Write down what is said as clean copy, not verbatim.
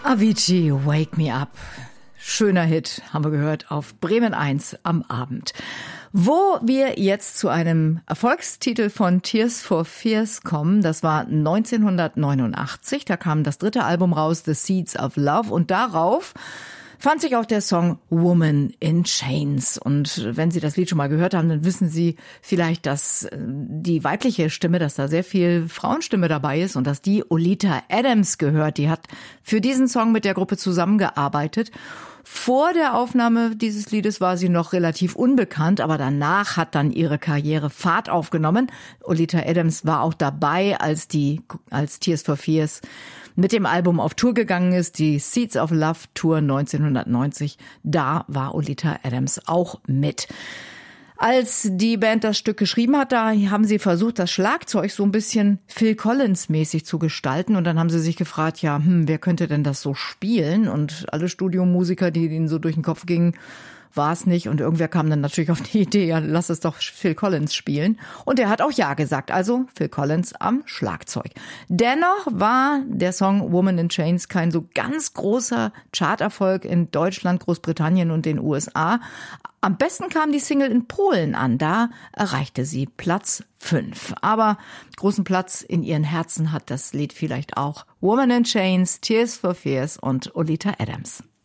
Avicii, Wake Me Up. Schöner Hit, haben wir gehört, auf Bremen 1 am Abend. Wo wir jetzt zu einem Erfolgstitel von Tears for Fears kommen, das war 1989, da kam das dritte Album raus, The Seeds of Love, und darauf fand sich auch der Song Woman in Chains. Und wenn Sie das Lied schon mal gehört haben, dann wissen Sie vielleicht, dass die weibliche Stimme, dass da sehr viel Frauenstimme dabei ist und dass die Oleta Adams gehört. Die hat für diesen Song mit der Gruppe zusammengearbeitet. Vor der Aufnahme dieses Liedes war sie noch relativ unbekannt, aber danach hat dann ihre Karriere Fahrt aufgenommen. Oleta Adams war auch dabei, als Tears for Fears mit dem Album auf Tour gegangen ist, die Seeds of Love Tour 1990. Da war Oleta Adams auch mit. Als die Band das Stück geschrieben hat, da haben sie versucht, das Schlagzeug so ein bisschen Phil Collins-mäßig zu gestalten. Und dann haben sie sich gefragt, wer könnte denn das so spielen? Und alle Studiomusiker, die ihnen so durch den Kopf gingen, war es nicht. Und irgendwer kam dann natürlich auf die Idee, ja, lass es doch Phil Collins spielen. Und er hat auch ja gesagt, also Phil Collins am Schlagzeug. Dennoch war der Song Woman in Chains kein so ganz großer Charterfolg in Deutschland, Großbritannien und den USA. Am besten kam die Single in Polen an. Da erreichte sie Platz 5. Aber großen Platz in ihren Herzen hat das Lied vielleicht auch Woman in Chains, Tears for Fears und Oleta Adams.